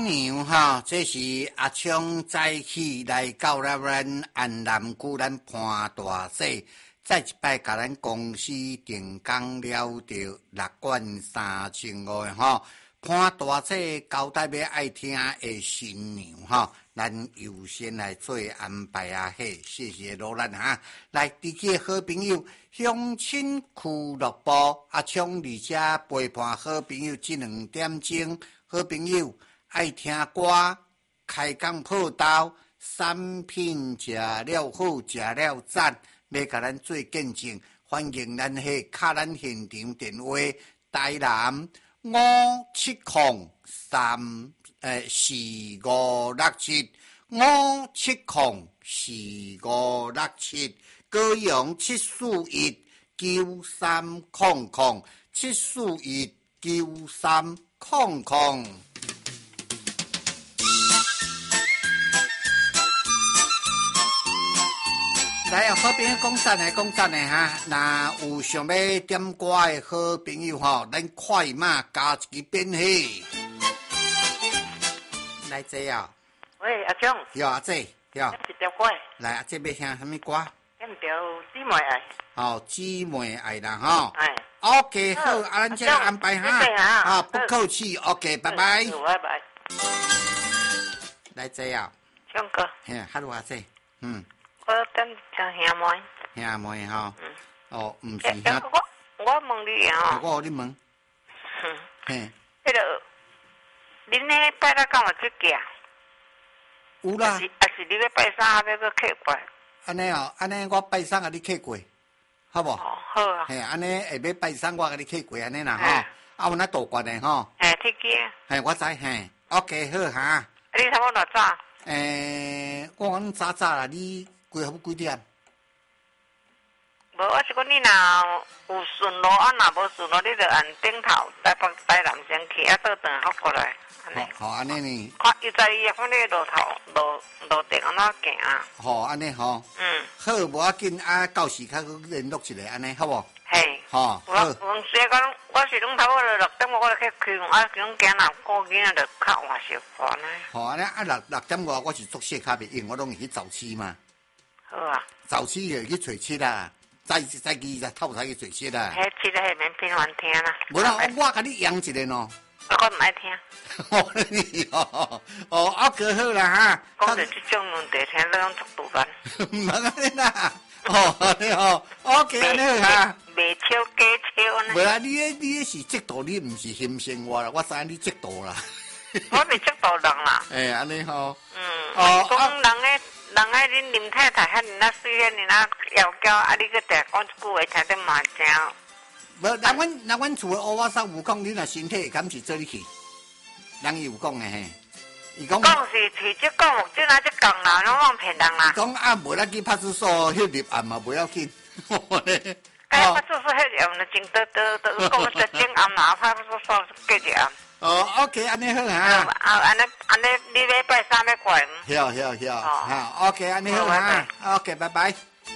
娘哈，这是阿昌早起来到咱安南区咱潘大社，再一摆甲咱公司定岗了着6管3500哈。潘大社交代要爱听的新娘哈，咱优先来做安排啊嘿，谢谢罗兰哈。来，伫个好朋友乡亲俱乐部阿昌而且陪伴好朋友这2点钟，好朋友爱听歌，开讲报道，产品食了好，食了赞，要甲咱做见证，欢迎咱迄卡咱现场电话台南5704567，5704567，高雄7419300，7419300。来啊，好朋友讲赞的哈，那有想要点歌的好朋友吼，咱快马加一个变戏。来这啊！ 喂，阿忠。 有阿姐，有。 一条歌。 来，阿姐要听什么歌？ 点条姊妹爱。 哦，姊妹爱啦吼。 哎。 OK， 好，咱这安排哈。啊，不客气。OK， 拜拜。 拜拜。 来这啊！ 唱歌。 嘿，哈喽阿姐， 我等叫兄妹。 兄妹吼。哦，唔是兄。 我问你啊。 我你问。 嘿。迄个，恁迄拜六敢有出嫁？ 有啦。 还是你要拜三要去客过？ 安尼哦，安尼我拜三甲你客过，好无？ 哦，好啊。 嘿，安尼下要拜三我甲你客过安尼啦吼。啊，有那大罐的吼。 嘿，铁机。 嘿，我知嘿。OK， 好哈。 你差不多偌早？ 我讲早早啦，你几点？ 无，我是讲你若有顺路，啊，若无顺路，你就按顶头台北台南先去，啊，倒转好过来。 好，安尼呢？ 看伊在伊反正路头路地安怎行啊？ 好，安尼吼。好，无要紧啊，到时较去联络一下，安尼好无？ 嘿。 好。 有时讲，我是拢差不多6点我就去开门，啊，种囝仔顾囡仔就较晚些看呢。 好，安尼啊6点外我是作息较袂用，我拢会去早起嘛。 好啊。早起就去找七啦。再透早去做事啦。 迄七个免频繁听啦。 无啦，我甲你养一个喏。 我唔爱听。 哦，啊，可好啦哈。 讲到这种问题，听到拢足突然。 唔通安尼啦。哦，你好 ，OK， 安尼好哈。 袂笑假笑呢。 无啦，你迄是嫉妒，你唔是欣赏我啦，我知你嫉妒啦。 我袂嫉妒人啦。 安尼好。 讲人迄恁林太太遐尔水，遐尔妖娇，啊！你去定讲一句话，听得嘛正。 无，那阮厝的乌瓦嫂有讲，你若身体敢是做你去？人有讲的嘿，伊讲。 讲是这讲，这哪这讲啦，拢往骗人啦。 讲啊，无咱去派出所翕立案嘛，不要紧。 派出所翕立案，真都讲实证案啦，派出所结立案。 OK， 安尼好哈。 安尼，你要拜三要过？ 好 ，OK， 安尼好哈。OK， 拜拜。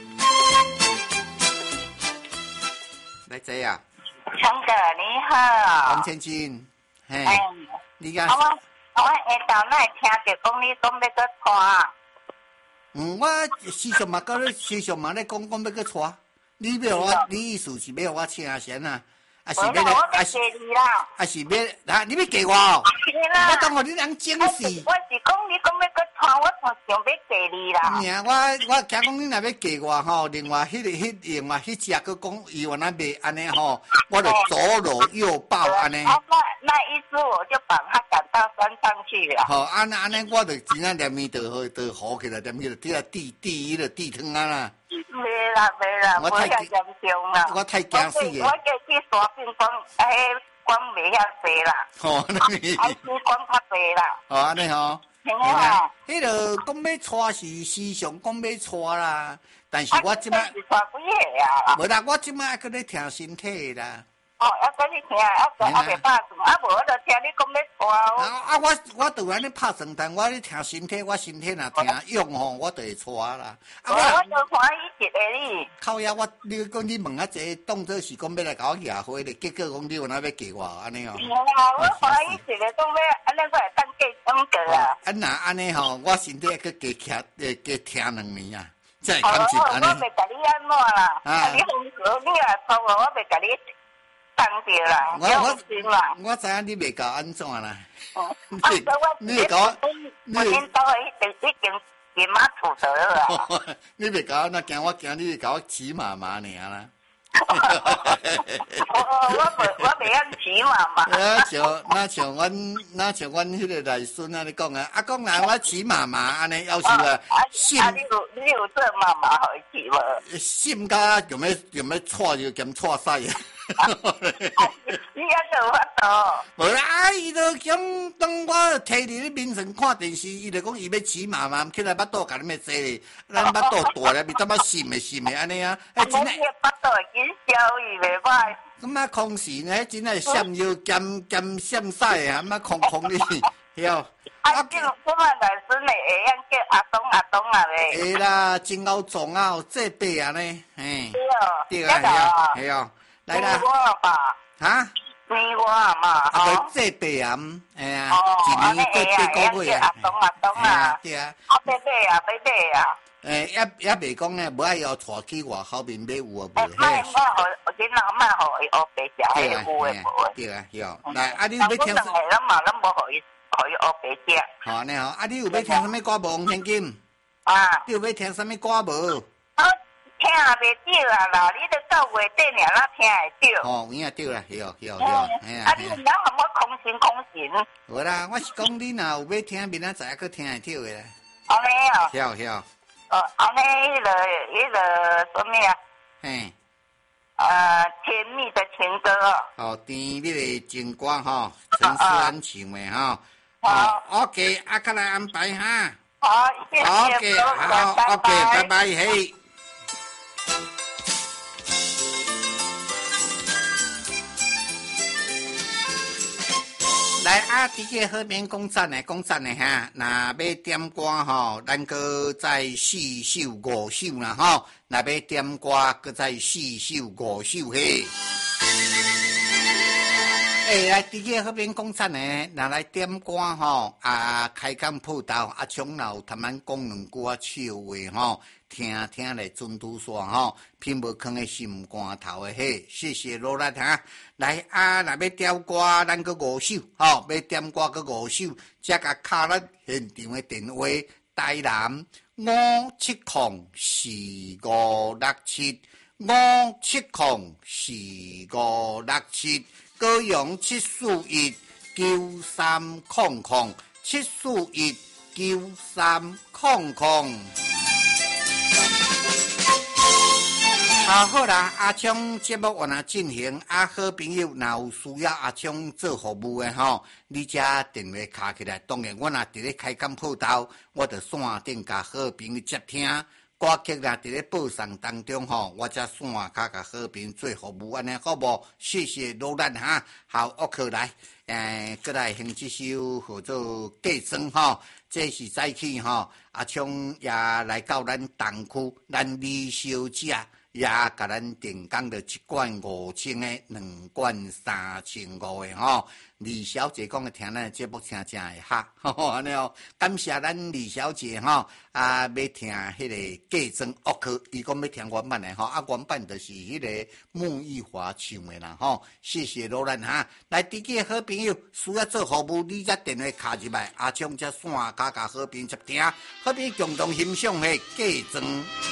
来这呀。 强哥你好。 王千金，嘿。你讲。 我下昼那听着讲你讲要去娶。 我时常嘛跟你时常嘛咧讲要去娶，你要我，你意思是要我请先啊？啊是要来， 啊是啦， 啊是要，啊你要嫁我哦？我当互你人整死。 我是讲你讲要去娶，我想要嫁你啦。 我惊讲你若要嫁我吼，另外迄只个讲伊原来袂安尼吼，我就左搂右抱安尼。 那意思我就把他赶到山上去了。 好，安尼我就真正连面就好起来，连面就地汤啊啦。 没啦，我太严重啦。 我太惊死个。 我叫去山边讲，讲袂遐济啦。 哦， 还是讲较济啦。 哦，安尼吼。迄个讲要娶是时常讲要娶啦，但是我即摆是娶几个啊？ 无啦，我即摆还搁咧听身体啦。 哦，要跟你听，还袂打算，无我就听你讲要娶。我就安尼拍算，但我咧听身体，我身体若听用吼，我就会娶啦。 我就欢喜一个你。 靠呀！你讲你问啊，这当作是讲要来甲我约会咧，结果讲你有哪要嫁我安尼哦？ 我欢喜一个讲要安尼，我会当嫁， 个啊。 那安尼吼，我身体还佫加听2年啊，才会我感觉安尼。 袂甲你安怎啦？你风格你也错我袂甲你当着啦，放心啦。 我知影你袂搞安怎啦。 你袂搞，你恁兜已经金马厝得了。 你袂搞，那惊我惊你搞骑妈妈尔啦。 我袂晓骑嘛嘛。 那像阮迄个内孙安尼讲啊，阿公来我骑妈妈安尼要求啊，心你有做妈妈互伊骑无？ 心甲用要错就兼错屎啊！ 你还做法度？ 无啦，伊就讲当我摕伫咧面前看电视，伊就讲伊要骑妈妈，起来巴肚甲你咪坐咧，咱巴肚大了，咪怎么心的安尼啊？ 真诶，巴肚会紧消伊袂歹。 咁啊，空时呢，真系闪耀兼闪晒啊，咁啊，空你，晓？ 即摆内孙会晓叫阿东啊咧。 会啦，真够壮啊，这辈啊呢，嘿，对啊， 系哦，来啦， 我吧， 哈， 年我嘛， 啊，这辈啊，哎呀，一年8个月啊，阿东啊， 对啊， 要买啊。 也未讲呢，无爱要带去外口面买有啊无？ 莫互囡仔莫互伊学白食，迄有诶无？ 对啊，晓。来，啊，你要听？ 咱无互伊学白食。 好呢，啊，你有要听什么歌无？王天金？ 啊， 你有要听什么歌无？ 我听袂着啦，你都到月底尔咱听会着。 哦，有影对啦，晓。 啊，你若含我空心。 无啦，我是讲你若有要听，明仔载佫听会着诶啦。 安尼啊？ 晓。 安尼迄个什么啊？ 嘿。 甜蜜的情歌哦。 哦，甜蜜的情歌吼，陈思安唱的吼。好 ，OK， 啊，再来安排哈。 好，谢谢。 OK， 好 ，OK， 拜拜，嘿。来啊！伫个好面讲赞的哈，若要点歌吼，咱搁再4首5首啦吼。若要点歌，搁再4首5首嘿。来伫个好面讲赞的，若来点歌吼，开讲报道，从老他们讲2句笑话吼。听来准拄煞吼，偏无囥个心肝头的嘿，谢谢罗拉哈。来啊，若要点歌，咱个5首吼，要点歌个5首，则甲敲咱现场的电话，台南5704567，5704567，高雄7419300，7419300。好啦，阿昌节目原来进行，好朋友若有需要阿昌做服务的吼，你只电话卡起来，当然我若伫咧开讲报道，我就线顶甲好朋友接听，歌曲若伫咧播送当中吼，我则线卡甲好朋友做服务，安尼好无？谢谢罗兰哈，好，OK来，过来行这首叫做《嫁妆》吼，这是早起吼，阿昌也来到咱东区，咱李小姐。也甲咱电讲着1罐5000的，2罐3500的吼。李小姐讲的听咱节目听真会哈，安尼哦，感谢咱李小姐吼，要听迄个嫁妆OK，伊讲要听原版的吼，原版就是迄个穆玉华唱的啦吼。谢谢罗兰哈，来伫个好朋友需要做服务，你只电话卡入来，阿昌只线加好朋友接听，好朋友共同欣赏的嫁妆。